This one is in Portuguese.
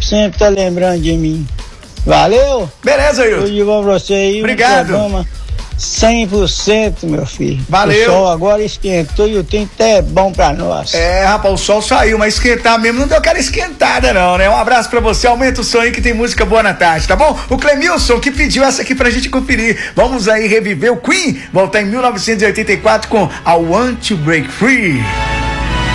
sempre tá lembrando de mim. Valeu? Beleza, Ailton. Tudo de bom pra você aí. Obrigado. 100%, meu filho. Valeu. O sol agora esquentou e o tempo é bom pra nós. Rapaz, o sol saiu, mas esquentar mesmo não deu aquela esquentada não, né? Um abraço pra você, aumenta o som aí que tem música boa na tarde, tá bom? O Clemilson que pediu essa aqui pra gente conferir. Vamos aí reviver o Queen, voltar em 1984 com I Want to Break Free.